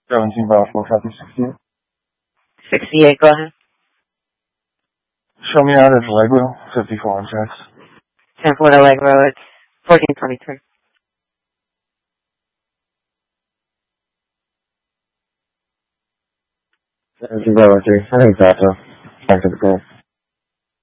17 Brownsville, copy 68. 68, go ahead. Show me out at Allegro, 54 on tracks. 10 Fort Allegro, it's 1423. 17 Bravo 3, I think that's back to the goal.